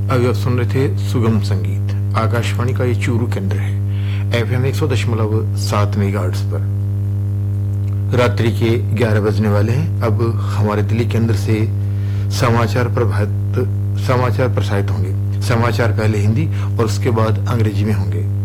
अभी आप सुन रहे थे सुगम संगीत। आकाशवाणी का ये चूरू केंद्र है, FM 100.7 मेगाहर्ट्ज पर। रात्रि के 11 बजने वाले हैं। अब हमारे दिल्ली केंद्र से समाचार प्रसारित होंगे। समाचार पहले हिंदी और उसके बाद अंग्रेजी में होंगे।